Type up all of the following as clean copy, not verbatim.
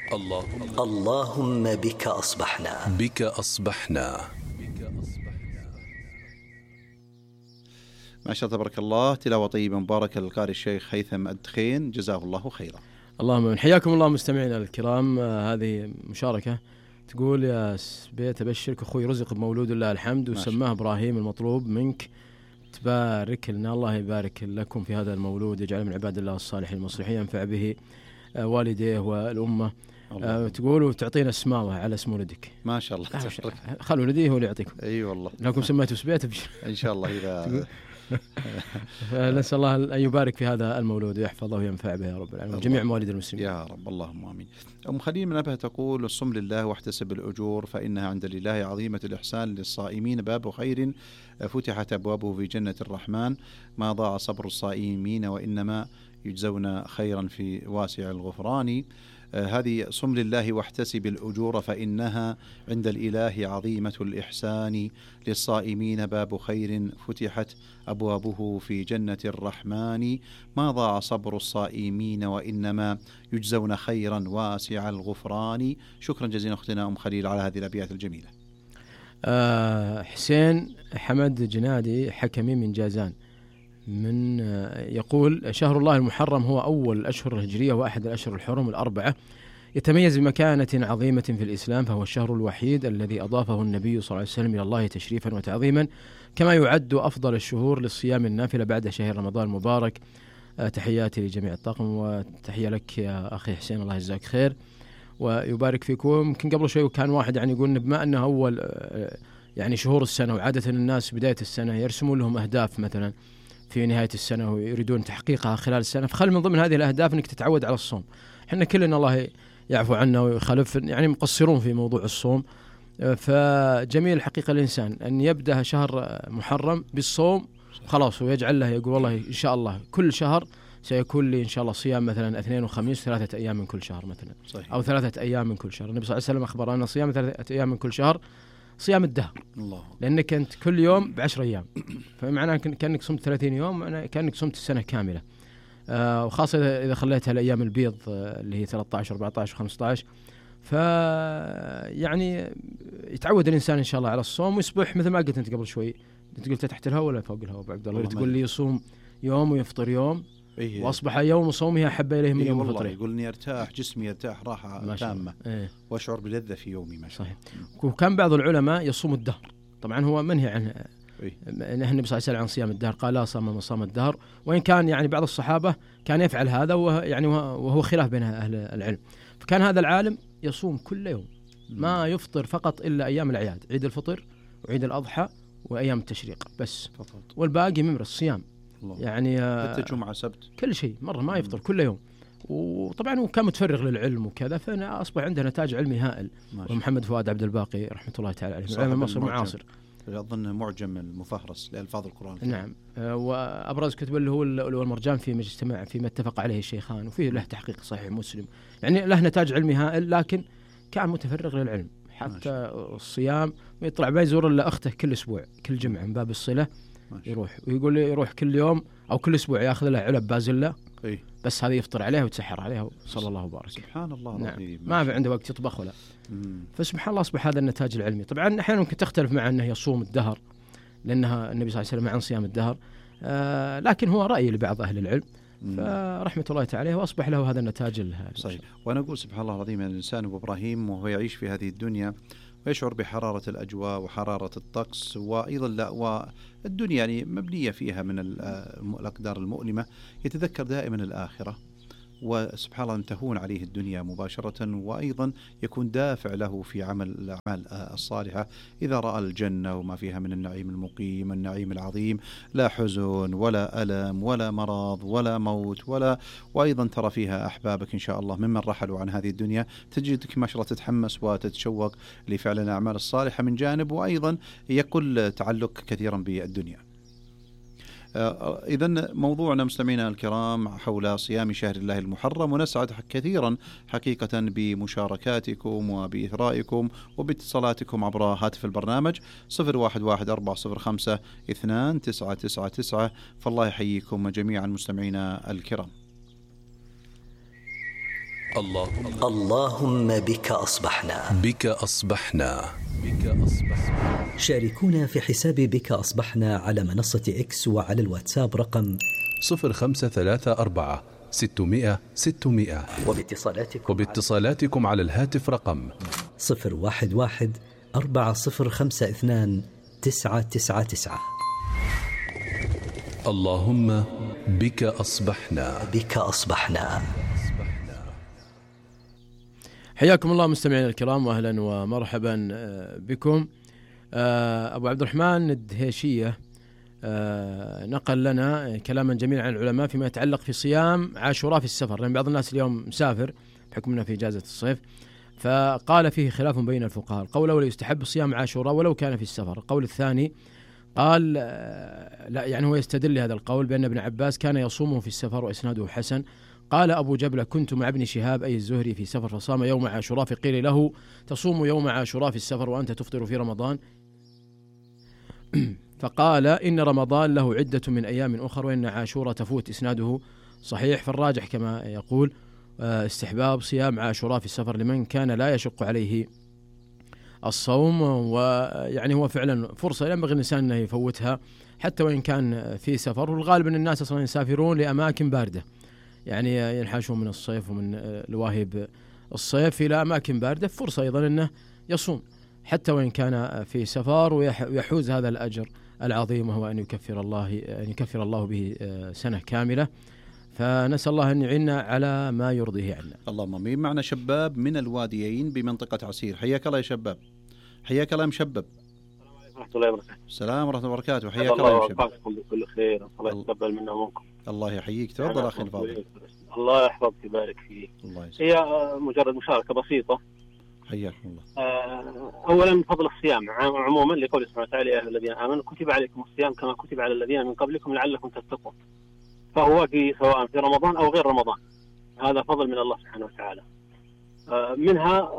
اللهم بك أصبحنا. ما شاء الله تبارك الله، تلاوة طيبة مباركة للقارئ الشيخ هيثم الدخين، جزاه الله خيرا. اللهم حياكم الله مستمعينا الكرام. هذه مشاركة تقول: يا سبيت أبشرك أخوي رزق بمولود لله الحمد وسماه إبراهيم، المطلوب منك تبارك لنا. الله يبارك لكم في هذا المولود، يجعل من عباد الله الصالحين المصلحين، ينفع به والديه والأمة. تقول وتعطينا اسماء على اسم ولدك. ما شاء الله. خلوا ولدي هو اللي يعطيكم. اي والله لكم سميته سبيت ان شاء الله. اذا نسأل الله أن يبارك في هذا المولود ويحفظه وينفع به يا رب العالمين، جميع مواليد المسلمين يا رب، اللهم آمين. أم خليل من أبها تقول: الصم لله واحتسب الأجور، فإنها عند الإله عظيمة الإحسان للصائمين، باب خير فتحت أبوابه في جنة الرحمن، ما ضاع صبر الصائمين وإنما يجزون خيرا في واسع الغفران. هذه صم لله واحتسب الأجور، فإنها عند الإله عظيمة الإحسان للصائمين، باب خير فتحت أبوابه في جنة الرحمن، ما ضاع صبر الصائمين وإنما يجزون خيرا واسع الغفران. شكرا جزيلا أختنا أم خليل على هذه الأبيات الجميلة. حسين حمد جنادي حكمي من جازان من يقول: شهر الله المحرم هو أول الأشهر الهجرية وأحد الأشهر الحرم الأربعة، يتميز بمكانة عظيمة في الإسلام، فهو الشهر الوحيد الذي أضافه النبي صلى الله عليه وسلم إلى الله تشريفا وتعظيما، كما يعد أفضل الشهور للصيام النافلة بعد شهر رمضان المبارك. تحياتي لجميع الطاقم، وتحية لك يا أخي حسين، الله يجزاك خير ويبارك فيكم. يمكن قبل شوي كان واحد يعني يقول بما أنه أول يعني شهور السنة، وعادة الناس بداية السنة يرسمون لهم أهداف مثلا في نهاية السنة ويريدون تحقيقها خلال السنة، فخل من ضمن هذه الأهداف أنك تتعود على الصوم. احنا كلنا الله يعفو عنا ويخالف، يعني مقصرون في موضوع الصوم، فجميل حقيقة الإنسان أن يبدأ شهر محرم بالصوم خلاص، ويجعل له يقول والله إن شاء الله كل شهر سيكون لي إن شاء الله صيام مثلا اثنين وخميس 3 أيام من كل شهر مثلا. صحيح. أو 3 أيام من كل شهر. النبي صلى الله عليه وسلم أخبر أن صيام 3 أيام من كل شهر صيام الدهر. الله. لأنك أنت كل يوم ب10 أيام، فمعناه كأنك صمت 30 يوم، كأنك صمت السنة كاملة. وخاصة إذا خليتها الأيام البيض اللي هي 13 14 15، فيعني يتعود الإنسان إن شاء الله على الصوم ويصبح مثل ما قلت أنت قبل شوي. أنت قلت تحت الهواء ولا فوق الهواء عبد الله؟ تقول لي يصوم يوم ويفطر يوم. إيه. وأصبح يوم صومه أحب إليه من يوم فطره. يقول إني أرتاح، جسمي يرتاح راحة تامة. إيه. وأشعر بلذة في يومي. ما شاء الله. صحيح. وكان بعض العلماء يصوم الدهر، طبعا هو منهي عنه. إيه. النبي صلى الله عليه وسلم عن صيام الدهر قال: لا صام من صام الدهر، وإن كان يعني بعض الصحابة كان يفعل هذا، وهو خلاف بين أهل العلم. فكان هذا العالم يصوم كل يوم، ما يفطر فقط إلا أيام الأعياد، عيد الفطر وعيد الأضحى وأيام التشريق بس فقط، والباقي ممارس الصيام. الله. يعني حتى جمعة سبت كل شيء مرة ما يفطر كل يوم. وطبعا هو كان متفرغ للعلم وكذا، فأنا أصبح عنده نتاج علمي هائل. ومحمد فؤاد عبد الباقي رحمة الله تعالى عليه من علماء مصر المعاصر، أظن معجم المفهرس لألفاظ القرآن. نعم. وأبرز كتب اللي هو المرجان فيما اجتمع فيما اتفق عليه الشيخان، وفيه له تحقيق صحيح مسلم، يعني له نتاج علمي هائل، لكن كان متفرغ للعلم حتى الصيام، ويطلع ما يزور إلا أخته كل أسبوع كل جمعة من باب الصلة، يروح ويقول لي يروح كل يوم أو كل أسبوع يأخذ له علب بازلة. إيه؟ بس هذا يفطر عليها ويتسحر عليها صلى الله وبارك. سبحان الله. نعم. ما في عنده وقت يطبخ ولا. فسبحان الله أصبح هذا النتاج العلمي. طبعا أحيانا ممكن تختلف مع أنه يصوم الدهر، لأنها النبي صلى الله عليه وسلم عن صيام الدهر، لكن هو رأي لبعض أهل العلم، فرحمة الله تعالى، وأصبح له هذا النتاج الهائل. صحيح. وأنا أقول سبحان الله العظيم، الإنسان أبو إبراهيم وهو يعيش في هذه الدنيا ويشعر بحرارة الأجواء وحرارة الطقس، وأيضا لا والدنيا يعني مبنية فيها من الأقدار المؤلمة، يتذكر دائما الآخرة، وسبحان الله أن تهون عليه الدنيا مباشرة، وأيضا يكون دافع له في عمل الأعمال الصالحة إذا رأى الجنة وما فيها من النعيم المقيم النعيم العظيم، لا حزن ولا ألم ولا مرض ولا موت وأيضا ترى فيها أحبابك إن شاء الله ممن رحلوا عن هذه الدنيا، تجدك ما شاء الله تتحمس وتتشوق لفعل الأعمال الصالحة من جانب، وأيضا يقل تعلق كثيرا بالدنيا. إذن موضوعنا مستمعينا الكرام حول صيام شهر الله المحرم، ونسعد كثيرا حقيقة بمشاركاتكم وبإثرائكم وباتصالاتكم عبر هاتف البرنامج 0114052999. فالله يحييكم جميعا مستمعينا الكرام. اللهم بك أصبحنا. بك أصبحنا. شاركونا في حساب بك أصبحنا على منصة إكس وعلى الواتساب رقم 0534 600 600. وباتصالاتكم على الهاتف رقم 011 4052 999. اللهم بك أصبحنا. بك أصبحنا. حياكم الله مستمعينا الكرام، واهلا ومرحبا بكم. أبو عبد الرحمن الدهيشية نقل لنا كلاما جميلا عن العلماء فيما يتعلق في صيام عاشوراء في السفر، لأن بعض الناس اليوم مسافر بحكم أنه في إجازة الصيف، فقال فيه خلاف بين الفقهاء. القول الأول يستحب صيام عاشوراء ولو كان في السفر. القول الثاني قال لا، يعني هو يستدل لهذا القول بأن ابن عباس كان يصومه في السفر وإسناده حسن. قال أبو جبلة كنت مع ابن شهاب أي الزهري في سفر فصام يوم عاشوراء، فقيل له تصوم يوم عاشوراء في السفر وأنت تفطر في رمضان؟ فقال إن رمضان له عدة من أيام أخر وإن عاشوراء تفوت. إسناده صحيح. فالراجح كما يقول استحباب صيام عاشوراء في السفر لمن كان لا يشق عليه الصوم، ويعني هو فعلا فرصة ينبغي الإنسان أنه يفوتها حتى وإن كان في سفر. والغالب أن الناس أصلا يسافرون لأماكن باردة، يعني ينحاشون من الصيف ومن لواهب الصيف إلى أماكن باردة، فرصة أيضا أنه يصوم حتى وإن كان في سفر ويحوز هذا الأجر العظيم، وهو أن يكفر الله به سنة كاملة. فنسأل الله أن يعيننا على ما يرضيه عنا. اللهم آمين. معنا شباب من الواديين بمنطقة عسير. حياك الله يا شباب. حياك الله يا مشبب. ورحمة الله وبركاته. السلام ورحمة الله وبركاته. حياك الله يا مشبب. الله بكل خير. الله يتقبل منا ومنكم. الله يحييك. تفضل أخي الفاضل. الله يحفظك ويبارك فيك. هي مجرد مشاركة بسيطة. حياكم الله. أولا فضل الصيام عموما لقول سبحانه وتعالى يا أيها الذين آمنوا كتب عليكم الصيام كما كتب على الذين من قبلكم لعلكم تتقون. فهو سواء في رمضان أو غير رمضان، هذا فضل من الله سبحانه وتعالى. منها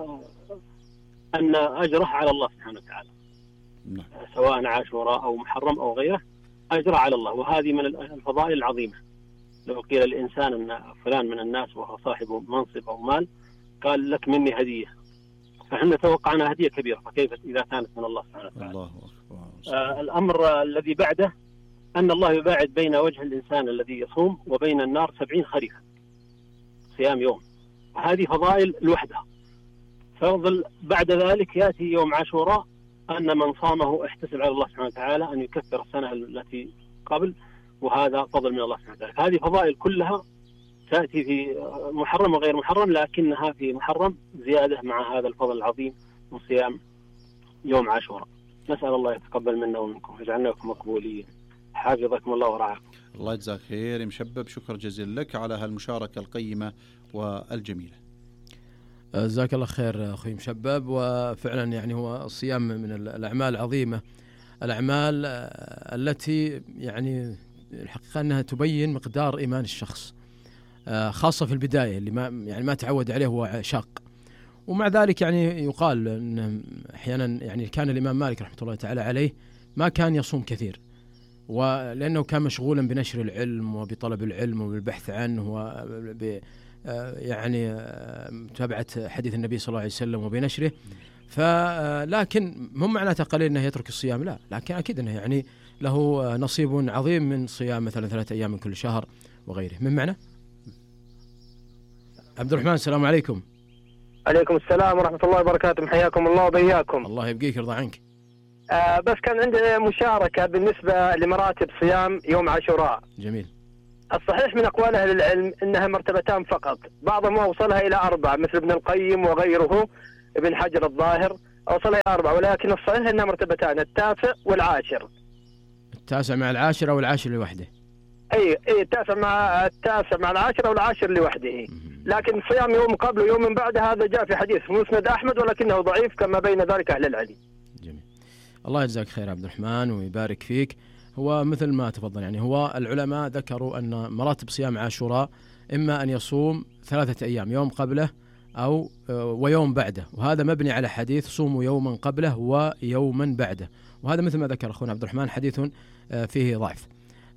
أن أجره على الله سبحانه وتعالى، سواء عاشوراء أو محرم أو غيره، أجره على الله، وهذه من الفضائل العظيمة. لو قيل الإنسان أن فلان من الناس وهو صاحب منصب أو مال قال لك مني هدية، فإحنا توقعنا هدية كبيرة، فكيف إذا كانت من الله سبحانه وتعالى. الله أكبر. الأمر الذي بعده أن الله يباعد بين وجه الإنسان الذي يصوم وبين النار 70 خريفا صيام يوم، هذه فضائل لوحدها. فضل بعد ذلك يأتي يوم عاشوراء أن من صامه احتسب على الله سبحانه وتعالى أن يكفر السنة التي قبل، وهذا فضل من الله سبحانه وتعالى. هذه فضائل كلها تأتي في محرم وغير محرم، لكنها في محرم زيادة مع هذا الفضل العظيم من صيام يوم عاشوراء. نسأل الله يتقبل منا ومنكم ويجعلنا مقبولين. حافظكم الله ورعاكم. الله يجزاك خير يا مشبب. شكرا جزيلا لك على هالمشاركة القيمة والجميلة. جزاك الله خير أخوي مشبب. وفعلا يعني هو الصيام من الأعمال العظيمة، الأعمال التي يعني الحقيقة أنها تبين مقدار إيمان الشخص، خاصة في البداية اللي ما تعود عليه هو شاق. ومع ذلك يعني يقال أن أحيانا يعني كان الإمام مالك رحمة الله تعالى عليه ما كان يصوم كثير، ولأنه كان مشغولا بنشر العلم وبطلب العلم وبالبحث عنه يعني متابعة حديث النبي صلى الله عليه وسلم وبنشره. لكن هم معناته قليل أنه يترك الصيام، لا، لكن أكيد أنه يعني له نصيب عظيم من صيام مثلا 3 أيام من كل شهر وغيره. من معنى عبد الرحمن. السلام عليكم. عليكم السلام ورحمة الله وبركاته. حياكم الله وبياكم. الله يبقيك يرضى عنك. بس كان عندنا مشاركة بالنسبة لمراتب صيام يوم عاشوراء. جميل. الصحيح من أقوال أهل العلم أنها مرتبتان فقط، بعضهم أوصلها إلى 4 مثل ابن القيم وغيره، ابن حجر الظاهر أوصلها إلى 4، ولكن الصحيح أنها مرتبتان، 9 والعاشر. 9 مع العاشر أو العاشر لوحده؟ أي 9 مع العاشر أو العاشر لوحده. لكن صيام يوم قبل ويوم من بعد هذا جاء في حديث مسند أحمد ولكنه ضعيف كما بين ذلك أهل العلم. جميل. الله يجزاك خير عبد الرحمن ويبارك فيك. هو مثل ما تفضل، يعني هو العلماء ذكروا أن مراتب صيام عاشوراء إما أن يصوم 3 أيام، يوم قبله أو ويوم بعده، وهذا مبني على حديث صوموا يوما قبله ويوما بعده، وهذا مثل ما ذكر أخونا عبد الرحمن حديث فيه ضعف.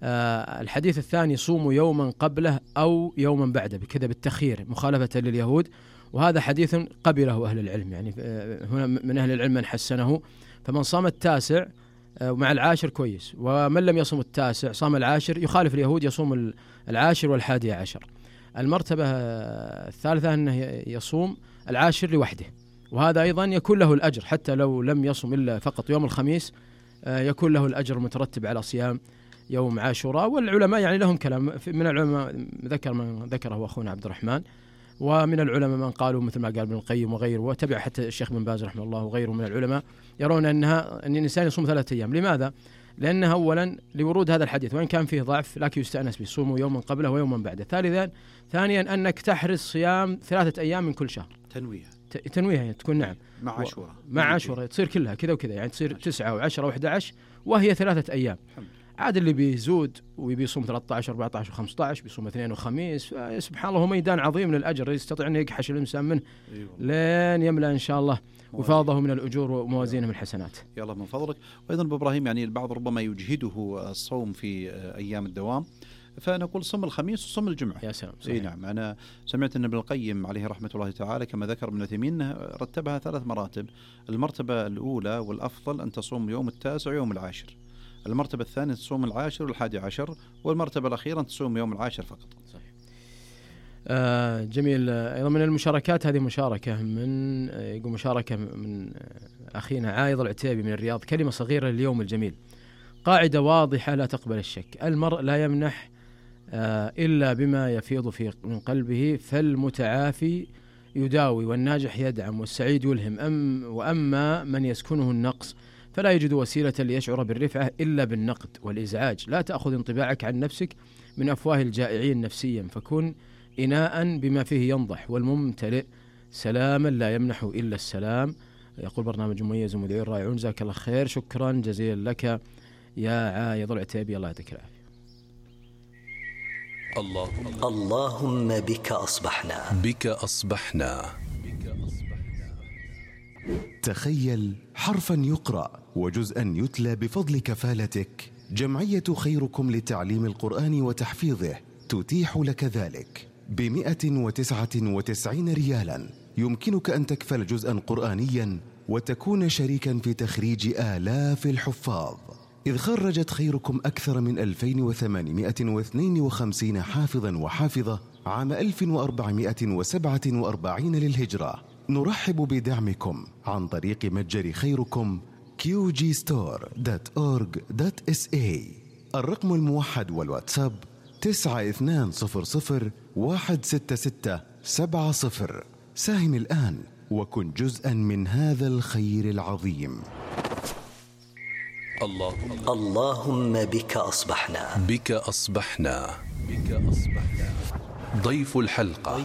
الحديث الثاني صوموا يوما قبله أو يوما بعده بكذا بالتخيير مخالفة لليهود، وهذا حديث قبله أهل العلم، يعني هنا من أهل العلم من حسنه. فمن صام التاسع مع العاشر كويس، ومن لم يصم التاسع صام العاشر، يخالف اليهود يصوم العاشر والحادي عشر. المرتبة الثالثة أنه يصوم العاشر لوحده، وهذا أيضا يكون له الأجر حتى لو لم يصم إلا فقط يوم الخميس، يكون له الأجر مترتب على صيام يوم عاشوراء. والعلماء يعني لهم كلام، من العلماء ذكر من ذكره أخونا عبد الرحمن، ومن العلماء من قالوا مثل ما قال ابن القيم وغيره، وتبع حتى الشيخ بن باز رحمه الله وغيره من العلماء، يرون أن الإنسان يصوم 3 أيام. لماذا؟ لأنها أولا لورود هذا الحديث وإن كان فيه ضعف لكن يستأنس به، صوموا يوما قبله ويوما بعده. ثانيا أنك تحرص صيام 3 أيام من كل شهر، تنويه يعني تكون نعم مع عاشوراء تصير كلها كذا وكذا، يعني تصير 9 و10 و11 وهي 3 أيام. عاد اللي بيزود وبيصوم 13 14 و15 بيصوم اثنين وخميس، سبحان الله هو ميدان عظيم للأجر يستطيع أن يكحش الإنسان منه لين يملأ إن شاء الله وفاضه من الأجور وموازينه من الحسنات. يا الله من فضلك. وأيضا أبو إبراهيم يعني البعض ربما يجهده الصوم في أيام الدوام، فنقول صم الخميس وصم الجمعة. يا سلام. نعم، أنا سمعت أن ابن القيم عليه رحمة الله تعالى كما ذكر ابن عثيمين رتبها 3 مراتب. المرتبة الأولى والأفضل أن تصوم يوم التاسع ويوم العاشر، المرتبة الثانية تصوم العاشر والحادي عشر، والمرتبة الأخيرة تصوم يوم العاشر فقط. صحيح. جميل. أيضا من المشاركات هذه مشاركة من يقول مشاركة من أخينا عايض العتيبي من الرياض، كلمة صغيرة لليوم الجميل، قاعدة واضحة لا تقبل الشك، المرء لا يمنح إلا بما يفيض من قلبه، فالمتعافي يداوي والناجح يدعم والسعيد يلهم، وأما من يسكنه النقص فلا يجد وسيلة ليشعر بالرفعة إلا بالنقد والإزعاج. لا تأخذ انطباعك عن نفسك من أفواه الجائعين نفسيا، فكن إناء بما فيه ينضح، والممتلئ سلاما لا يمنح إلا السلام. يقول برنامج مميز ومذيعين رائعون، جزاك الله خير، شكرا جزيلا لك يا عايض العتيبي، الله يعطيك العافية. اللهم بك أصبحنا. تخيل حرفا يقرأ وجزءا يتلى بفضل كفالتك. جمعية خيركم لتعليم القرآن وتحفيظه تتيح لك ذلك ب199 ريالا. يمكنك أن تكفل جزءا قرآنيا وتكون شريكا في تخريج آلاف الحفاظ، إذ خرجت خيركم أكثر من 2852 حافظا وحافظة عام 1447 للهجرة. نرحب بدعمكم عن طريق متجر خيركم qgstore.org.sa. الرقم الموحد والواتساب 9200166770. ساهم الآن وكن جزءا من هذا الخير العظيم. اللهم بك أصبحنا. ضيف الحلقة.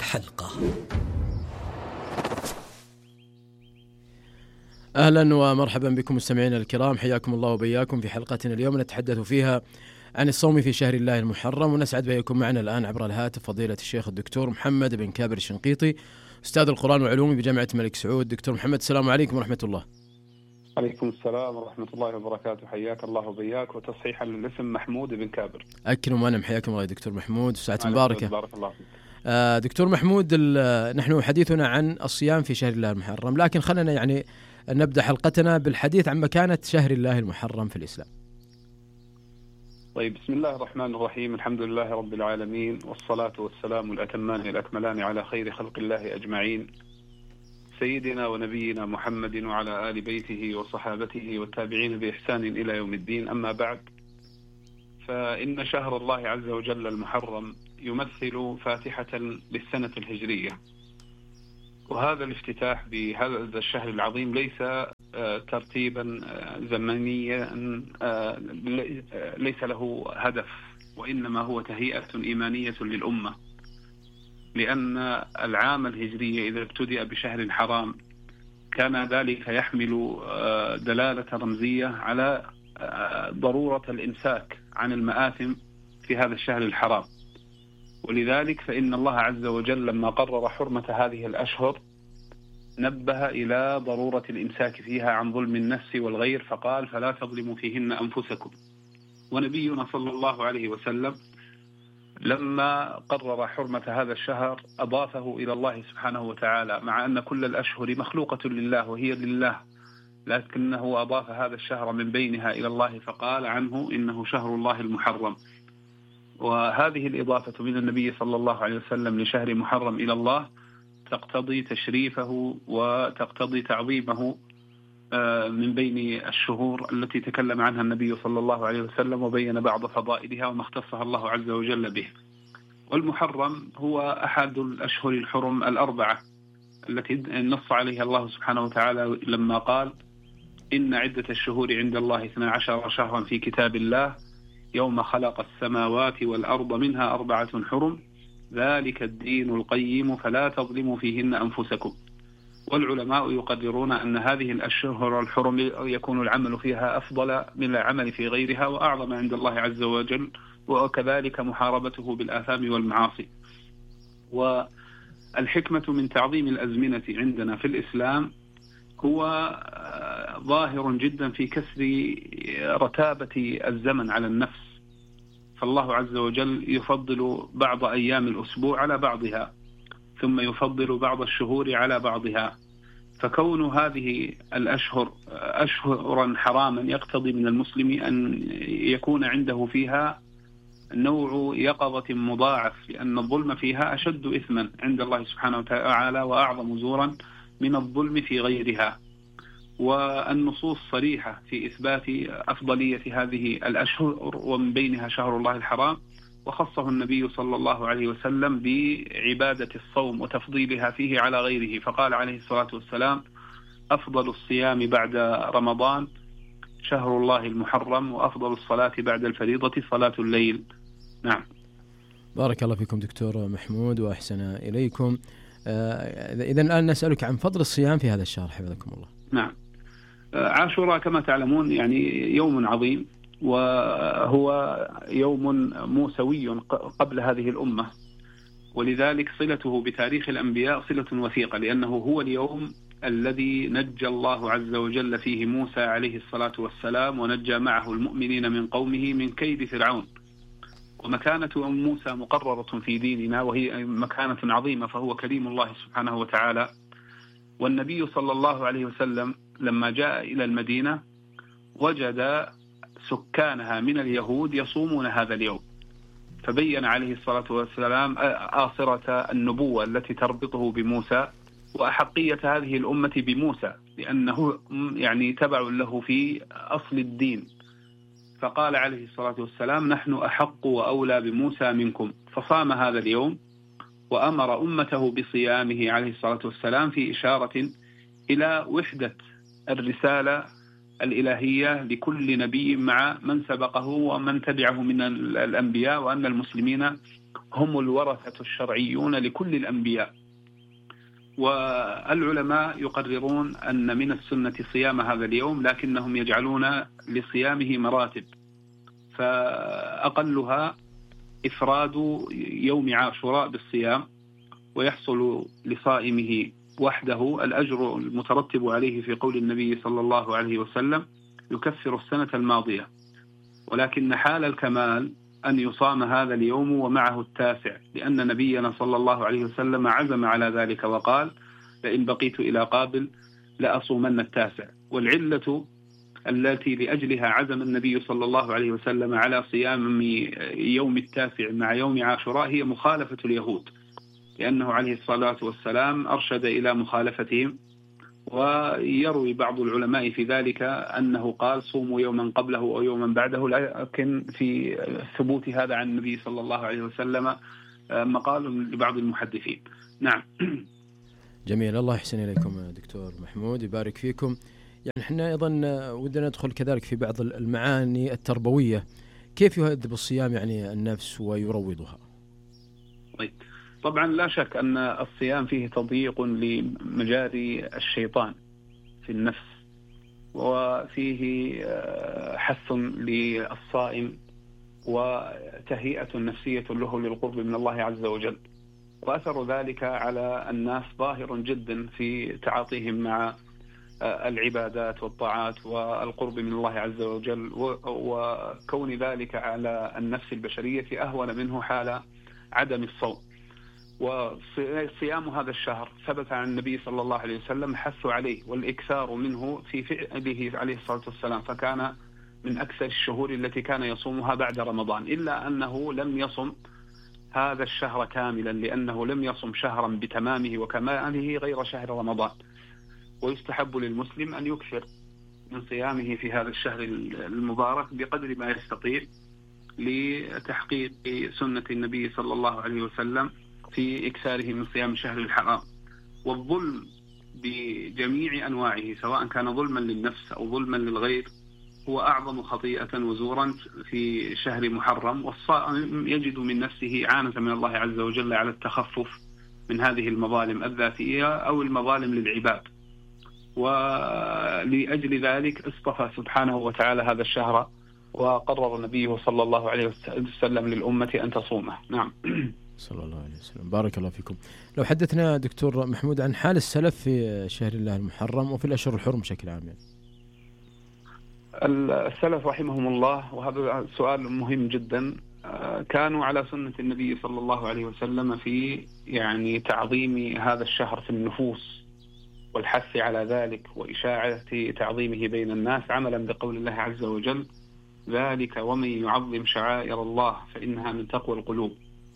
أهلا ومرحبا بكم مستمعينا الكرام، حياكم الله وبياكم في حلقتنا اليوم نتحدث فيها عن الصوم في شهر الله المحرم، ونسعد بكم معنا الآن عبر الهاتف فضيلة الشيخ الدكتور محمد بن كابر الشنقيطي، أستاذ القرآن وعلومه بجامعة الملك سعود. دكتور محمد، السلام عليكم ورحمة الله. عليكم السلام ورحمة الله وبركاته، حياك الله وبياك، وتصحيحا للاسم محمود بن كابر. أكرم وأنم، حياكم الله يا دكتور محمود، ساعة مباركة. بارك الله فيك. دكتور محمود، نحن حديثنا عن الصيام في شهر الله المحرم، لكن خلنا يعني نبدأ حلقتنا بالحديث عن مكانة شهر الله المحرم في الإسلام. طيب، بسم الله الرحمن الرحيم، الحمد لله رب العالمين، والصلاة والسلام الأتمان الأكملان على خير خلق الله أجمعين، سيدنا ونبينا محمد وعلى آل بيته وصحابته والتابعين بإحسان إلى يوم الدين. أما بعد، فإن شهر الله عز وجل المحرم يمثل فاتحة للسنة الهجرية، وهذا الافتتاح بهذا الشهر العظيم ليس ترتيبا زمنيا، ليس له هدف، وإنما هو تهيئة إيمانية للأمة، لأن العام الهجري إذا ابتدأ بشهر حرام كان ذلك يحمل دلالة رمزية على ضرورة الإمساك عن المآثم في هذا الشهر الحرام. ولذلك فإن الله عز وجل لما قرر حرمة هذه الأشهر نبه إلى ضرورة الإمساك فيها عن ظلم النفس والغير، فقال: فلا تظلموا فيهن أنفسكم. ونبينا صلى الله عليه وسلم لما قرر حرمة هذا الشهر أضافه إلى الله سبحانه وتعالى، مع أن كل الأشهر مخلوقة لله وهي لله، لكنه أضاف هذا الشهر من بينها إلى الله فقال عنه إنه شهر الله المحرم. وهذه الإضافة من النبي صلى الله عليه وسلم لشهر محرم إلى الله تقتضي تشريفه وتقتضي تعظيمه من بين الشهور التي تكلم عنها النبي صلى الله عليه وسلم وبين بعض فضائلها وما اختصها الله عز وجل به. والمحرم هو أحد الأشهر الحرم الأربعة التي نص عليها الله سبحانه وتعالى لما قال إن عدة الشهور عند الله 12 شهرا في كتاب الله يوم خلق السماوات والأرض منها 4 حرم ذلك الدين القيم فلا تظلموا فيهن أنفسكم. والعلماء يقررون أن هذه الأشهر الحرم يكون العمل فيها أفضل من العمل في غيرها وأعظم عند الله عز وجل، وكذلك محاربته بالآثام والمعاصي. والحكمة من تعظيم الأزمنة عندنا في الإسلام هو ظاهر جدا في كسر رتابة الزمن على النفس، فالله عز وجل يفضل بعض أيام الأسبوع على بعضها، ثم يفضل بعض الشهور على بعضها. فكون هذه الأشهر أشهرا حراما يقتضي من المسلم أن يكون عنده فيها نوع يقظة مضاعف، لأن الظلم فيها أشد إثما عند الله سبحانه وتعالى وأعظم زورا من الظلم في غيرها. والنصوص صريحة في إثبات أفضلية هذه الأشهر ومن بينها شهر الله الحرام، وخصه النبي صلى الله عليه وسلم بعبادة الصوم وتفضيلها فيه على غيره، فقال عليه الصلاة والسلام أفضل الصيام بعد رمضان شهر الله المحرم وأفضل الصلاة بعد الفريضة صلاة الليل. نعم. بارك الله فيكم دكتور محمود وأحسن إليكم. إذن الآن نسألك عن فضل الصيام في هذا الشهر حفظكم الله. نعم. عاشوراء كما تعلمون يعني يوم عظيم، وهو يوم موسوي قبل هذه الأمة، ولذلك صلته بتاريخ الأنبياء صلة وثيقة، لأنه هو اليوم الذي نجى الله عز وجل فيه موسى عليه الصلاة والسلام ونجى معه المؤمنين من قومه من كيد فرعون. ومكانة موسى مقررة في ديننا وهي مكانة عظيمة، فهو كريم الله سبحانه وتعالى. والنبي صلى الله عليه وسلم لما جاء إلى المدينة وجد سكانها من اليهود يصومون هذا اليوم، فبين عليه الصلاة والسلام آصرة النبوة التي تربطه بموسى وأحقية هذه الأمة بموسى، لأنه يعني تبع له في أصل الدين. فقال عليه الصلاة والسلام نحن أحق وأولى بموسى منكم، فصام هذا اليوم وأمر أمته بصيامه عليه الصلاة والسلام في إشارة إلى وحدة الرسالة الإلهية لكل نبي مع من سبقه ومن تبعه من الأنبياء، وأن المسلمين هم الورثة الشرعيون لكل الأنبياء. والعلماء يقررون أن من السنة صيام هذا اليوم، لكنهم يجعلون لصيامه مراتب، فأقلها إفراد يوم عاشوراء بالصيام، ويحصل لصائمه وحده الأجر المترتب عليه في قول النبي صلى الله عليه وسلم يكفر السنة الماضية. ولكن حال الكمال أن يصام هذا اليوم ومعه التاسع، لأن نبينا صلى الله عليه وسلم عزم على ذلك وقال لئن بقيت إلى قابل لأصومن التاسع. والعلة التي لأجلها عزم النبي صلى الله عليه وسلم على صيام يوم التاسع مع يوم عاشوراء هي مخالفة اليهود، لأنه عليه الصلاة والسلام أرشد إلى مخالفتهم. ويروي بعض العلماء في ذلك أنه قال صوموا يوما قبله أو يوما بعده، لكن في ثبوت هذا عن النبي صلى الله عليه وسلم مقال لبعض المحدثين. نعم. جميل، الله يحسن إليكم دكتور محمود، يبارك فيكم. يعني احنا أيضا ودنا ندخل كذلك في بعض المعاني التربوية، كيف يهذب الصيام يعني النفس ويروضها؟ طيب، طبعا لا شك أن الصيام فيه تضييق لمجاري الشيطان في النفس، وفيه حث للصائم وتهيئة نفسية له للقرب من الله عز وجل. وأثر ذلك على الناس ظاهر جدا في تعاطيهم مع العبادات والطاعات والقرب من الله عز وجل، وكون ذلك على النفس البشرية أهون منه حال عدم الصوم. وصيام هذا الشهر ثبت عن النبي صلى الله عليه وسلم حث عليه والإكثار منه في فعله عليه الصلاة والسلام، فكان من أكثر الشهور التي كان يصومها بعد رمضان، إلا أنه لم يصم هذا الشهر كاملا لأنه لم يصم شهرا بتمامه وكماله غير شهر رمضان. ويستحب للمسلم أن يكثر من صيامه في هذا الشهر المبارك بقدر ما يستطيع لتحقيق سنة النبي صلى الله عليه وسلم في إكثاره من صيام شهر الحرام. والظلم بجميع أنواعه سواء كان ظلما للنفس أو ظلما للغير هو أعظم خطيئة وزورا في شهر محرم، والصائم يجد من نفسه إعانة من الله عز وجل على التخفف من هذه المظالم الذاتية أو المظالم للعباد. ولأجل ذلك اصطفى سبحانه وتعالى هذا الشهر وقرر نبيه صلى الله عليه وسلم للأمة أن تصومه. نعم. صلى الله عليه وسلم. بارك الله فيكم. لو حدثنا دكتور محمود عن حال السلف في شهر الله المحرم وفي الأشهر الحرم بشكل عام. السلف رحمهم الله، وهذا سؤال مهم جدا، كانوا على سنة النبي صلى الله عليه وسلم في تعظيم هذا الشهر في النفوس والحث على ذلك وإشاعة تعظيمه بين الناس، عملا بقول الله عز وجل: ذلك ومن يعظم شعائر الله فإنها من تقوى القلوب.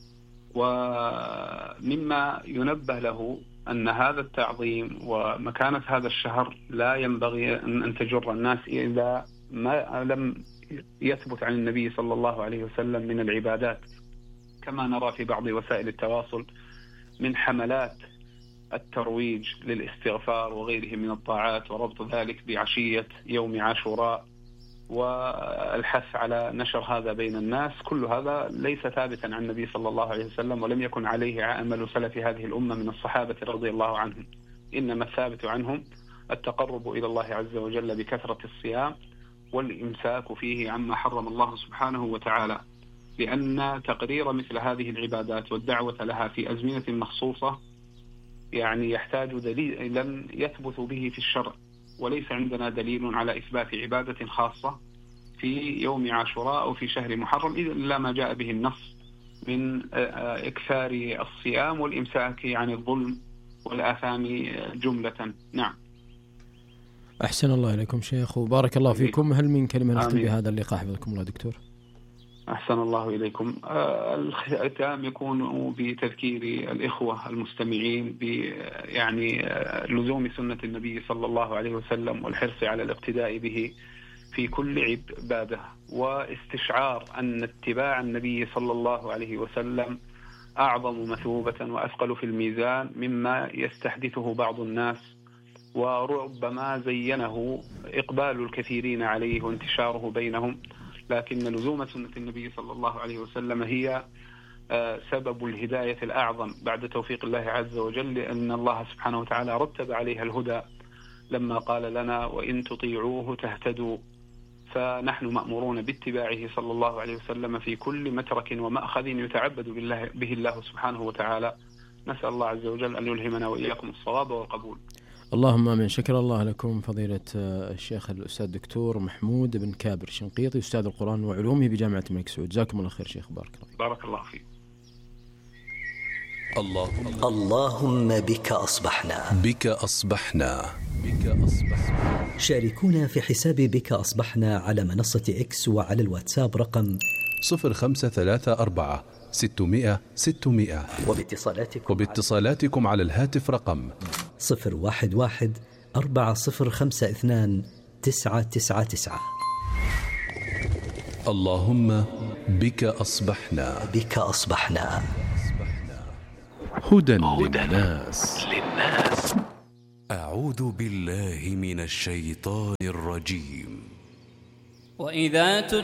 ومما ينبه له أن هذا التعظيم ومكانة هذا الشهر لا ينبغي أن تجر الناس إذا ما لم يثبت عن النبي صلى الله عليه وسلم من العبادات، كما نرى في بعض وسائل التواصل من حملات الترويج للاستغفار وغيره من الطاعات، وربط ذلك بعشية يوم عاشوراء والحث على نشر هذا بين الناس. كل هذا ليس ثابتا عن النبي صلى الله عليه وسلم، ولم يكن عليه عمل سلف هذه الأمة من الصحابة رضي الله عنهم، إنما الثابت عنهم التقرب إلى الله عز وجل بكثرة الصيام والإمساك فيه عما حرم الله سبحانه وتعالى، لأن تقرير مثل هذه العبادات والدعوة لها في أزمنة مخصوصة يحتاج دليلا يثبت به في الشرع، وليس عندنا دليل على إثبات عبادة خاصة في يوم عاشوراء أو في شهر محرم إلا ما جاء به النص من إكثار الصيام والإمساك عن الظلم والآثام جملة. نعم. أحسن الله إليكم شيخ وبارك الله فيكم. هل من كلمة نختم بهذا اللقاء حفظكم الله دكتور؟ أحسن الله إليكم. الختام يكون بتذكير الإخوة المستمعين لزوم سنة النبي صلى الله عليه وسلم والحرص على الاقتداء به في كل عبادة، واستشعار أن اتباع النبي صلى الله عليه وسلم أعظم مثوبة وأثقل في الميزان مما يستحدثه بعض الناس، وربما زينه إقبال الكثيرين عليه وانتشاره بينهم، لكن لزوم سنة النبي صلى الله عليه وسلم هي سبب الهداية الأعظم بعد توفيق الله عز وجل، لأن الله سبحانه وتعالى رتب عليها الهدى لما قال لنا: وإن تطيعوه تهتدوا. فنحن مأمورون باتباعه صلى الله عليه وسلم في كل مترك ومأخذ يتعبد به الله سبحانه وتعالى. نسأل الله عز وجل أن يلهمنا وإياكم الصواب والقبول. اللهم آمين. شكر الله لكم فضيلة الشيخ الأستاذ الدكتور محمود بن كابر شنقيطي أستاذ القرآن وعلومه بجامعة الملك سعود. جزاكم الله خير شيخ. بارك الله فيك. اللهم بك أصبحنا. بك أصبحنا. شاركونا في حساب بك أصبحنا على منصة إكس وعلى الواتساب رقم 0534 600 600 وباتصالاتكم على الهاتف رقم 011 4052 999. اللهم بك أصبحنا. بك أصبحنا. هدى للناس. أعوذ بالله من الشيطان الرجيم. وإذا